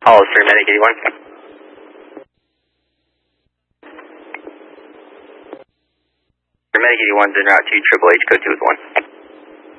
Hollister, Medic 81. Medic 81's en route to Triple H, code 2 with 1.